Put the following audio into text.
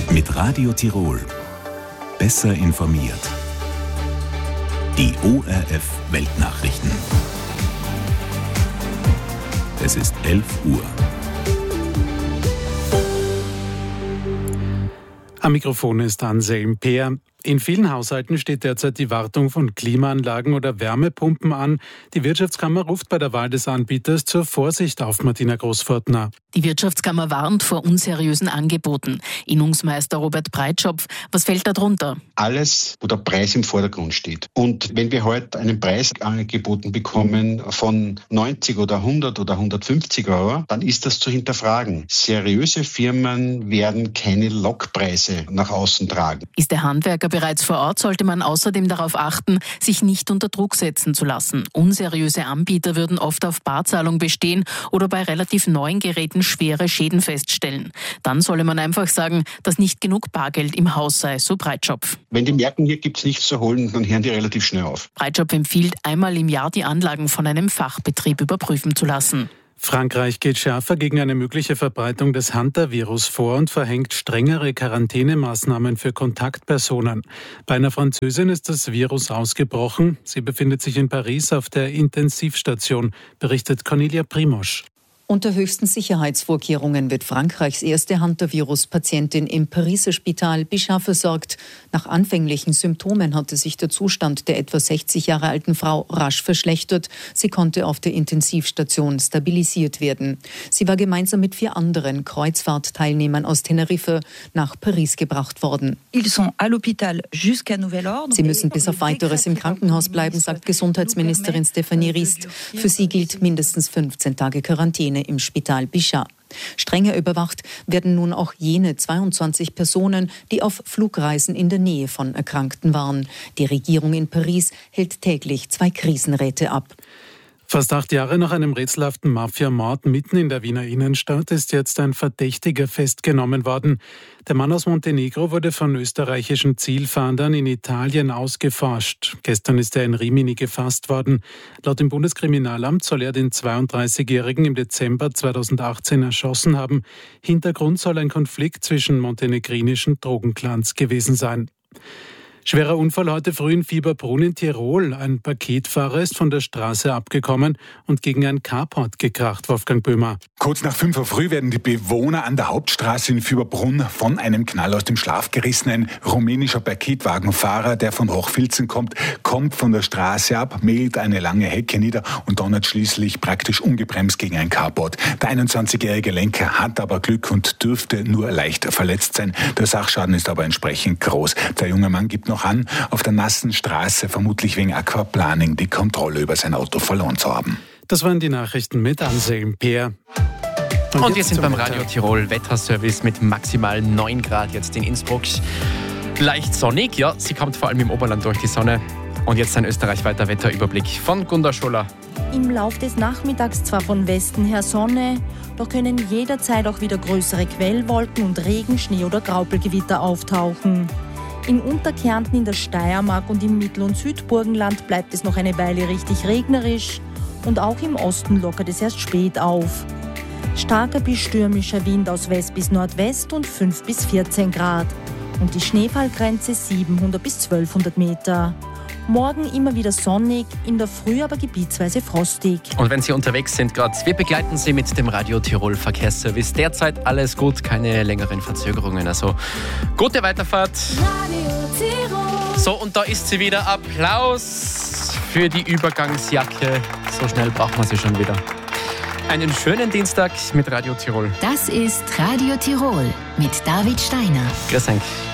Mit Radio Tirol. Besser informiert. Die ORF Weltnachrichten. Es ist 11 Uhr. Am Mikrofon ist Anselm Peer. In vielen Haushalten steht derzeit die Wartung von Klimaanlagen oder Wärmepumpen an. Die Wirtschaftskammer ruft bei der Wahl des Anbieters zur Vorsicht auf, Martina Großfortner. Die Wirtschaftskammer warnt vor unseriösen Angeboten. Innungsmeister Robert Breitschopf, was fällt da drunter? Alles, wo der Preis im Vordergrund steht. Und wenn wir heute einen Preis angeboten bekommen von 90 oder 100 oder 150 Euro, dann ist das zu hinterfragen. Seriöse Firmen werden keine Lockpreise nach außen tragen. Ist der Handwerker bereits vor Ort, sollte man außerdem darauf achten, sich nicht unter Druck setzen zu lassen. Unseriöse Anbieter würden oft auf Barzahlung bestehen oder bei relativ neuen Geräten schwere Schäden feststellen. Dann solle man einfach sagen, dass nicht genug Bargeld im Haus sei, so Breitschopf. Wenn die merken, hier gibt es nichts zu holen, dann hören die relativ schnell auf. Breitschopf empfiehlt, einmal im Jahr die Anlagen von einem Fachbetrieb überprüfen zu lassen. Frankreich geht schärfer gegen eine mögliche Verbreitung des Hunter-Virus vor und verhängt strengere Quarantänemaßnahmen für Kontaktpersonen. Bei einer Französin ist das Virus ausgebrochen. Sie befindet sich in Paris auf der Intensivstation, berichtet Cornelia Primosch. Unter höchsten Sicherheitsvorkehrungen wird Frankreichs erste Hunter-Virus-Patientin im Pariser Spital Bichat versorgt. Nach anfänglichen Symptomen hatte sich der Zustand der etwa 60 Jahre alten Frau rasch verschlechtert. Sie konnte auf der Intensivstation stabilisiert werden. Sie war gemeinsam mit 4 anderen Kreuzfahrtteilnehmern aus Teneriffa nach Paris gebracht worden. Sie müssen bis auf Weiteres im Krankenhaus bleiben, sagt Gesundheitsministerin Stéphanie Rist. Für sie gilt mindestens 15 Tage Quarantäne im Spital Bichat. Strenger überwacht werden nun auch jene 22 Personen, die auf Flugreisen in der Nähe von Erkrankten waren. Die Regierung in Paris hält täglich 2 Krisenräte ab. Fast 8 Jahre nach einem rätselhaften Mafia-Mord mitten in der Wiener Innenstadt ist jetzt ein Verdächtiger festgenommen worden. Der Mann aus Montenegro wurde von österreichischen Zielfahndern in Italien ausgeforscht. Gestern ist er in Rimini gefasst worden. Laut dem Bundeskriminalamt soll er den 32-Jährigen im Dezember 2018 erschossen haben. Hintergrund soll ein Konflikt zwischen montenegrinischen Drogenclans gewesen sein. Schwerer Unfall heute früh in Fieberbrunn in Tirol. Ein Paketfahrer ist von der Straße abgekommen und gegen ein Carport gekracht, Wolfgang Böhmer. Kurz nach 5 Uhr früh werden die Bewohner an der Hauptstraße in Fieberbrunn von einem Knall aus dem Schlaf gerissen. Ein rumänischer Paketwagenfahrer, der von Hochfilzen kommt von der Straße ab, mäht eine lange Hecke nieder und donnert schließlich praktisch ungebremst gegen ein Carport. Der 21-jährige Lenker hat aber Glück und dürfte nur leicht verletzt sein. Der Sachschaden ist aber entsprechend groß. Der junge Mann gibt noch an, auf der nassen Straße vermutlich wegen Aquaplaning die Kontrolle über sein Auto verloren zu haben. Das waren die Nachrichten mit Anselm Peer. Und wir sind beim Radio Tirol Wetterservice mit maximal 9 Grad jetzt in Innsbruck. Leicht sonnig, ja, sie kommt vor allem im Oberland durch die Sonne. Und jetzt ein österreichweiter Wetterüberblick von Gunda Scholler. Im Lauf des Nachmittags zwar von Westen her Sonne, doch können jederzeit auch wieder größere Quellwolken und Regen, Schnee oder Graupelgewitter auftauchen. In Unterkärnten, in der Steiermark und im Mittel- und Südburgenland bleibt es noch eine Weile richtig regnerisch und auch im Osten lockert es erst spät auf. Starker bis stürmischer Wind aus West bis Nordwest und 5 bis 14 Grad und die Schneefallgrenze 700 bis 1200 Meter. Morgen immer wieder sonnig, in der Früh aber gebietsweise frostig. Und wenn Sie unterwegs sind gerade, wir begleiten Sie mit dem Radio Tirol Verkehrsservice. Derzeit alles gut, keine längeren Verzögerungen. Also gute Weiterfahrt. Radio Tirol. So, und da ist sie wieder. Applaus für die Übergangsjacke. So schnell braucht man sie schon wieder. Einen schönen Dienstag mit Radio Tirol. Das ist Radio Tirol mit David Steiner. Grüß euch.